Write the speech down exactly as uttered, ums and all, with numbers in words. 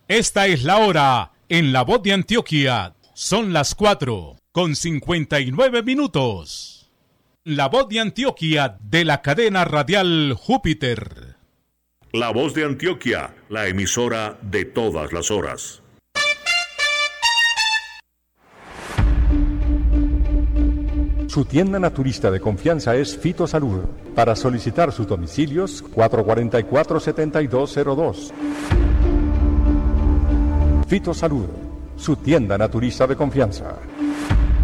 Esta es la hora en La Voz de Antioquia. Son las cuatro con cincuenta y nueve minutos. La Voz de Antioquia de la cadena radial Júpiter. La Voz de Antioquia, la emisora de todas las horas. Su tienda naturista de confianza es Fito Salud. Para solicitar sus domicilios, cuatro cuatro cuatro, siete dos cero dos. Fito Salud, su tienda naturista de confianza.